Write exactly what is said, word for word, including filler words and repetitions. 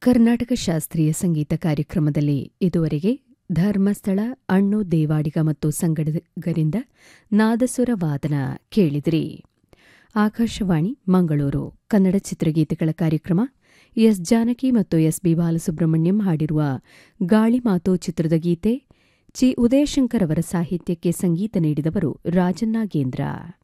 ಕರ್ನಾಟಕ ಶಾಸ್ತ್ರೀಯ ಸಂಗೀತ ಕಾರ್ಯಕ್ರಮದಲ್ಲಿ ಇದುವರೆಗೆ ಧರ್ಮಸ್ಥಳ ಅಣ್ಣು ದೇವಾಡಿಗ ಮತ್ತು ಸಂಗಡಿಗರಿಂದ ನಾದಸುರ ವಾದನ ಕೇಳಿದಿರಿ. ಆಕಾಶವಾಣಿ ಮಂಗಳೂರು ಕನ್ನಡ ಚಿತ್ರಗೀತೆಗಳ ಕಾರ್ಯಕ್ರಮ. ಎಸ್ ಜಾನಕಿ ಮತ್ತು ಎಸ್ ಬಿ ಬಾಲಸುಬ್ರಹ್ಮಣ್ಯಂ ಹಾಡಿರುವ ಗಾಳಿ ಮಾತು ಚಿತ್ರದ ಗೀತೆ. ಚಿ ಉದಯಶಂಕರ್ ಅವರ ಸಾಹಿತ್ಯಕ್ಕೆ ಸಂಗೀತ ನೀಡಿದವರು ರಾಜನ್ನಾಗೇಂದ್ರ.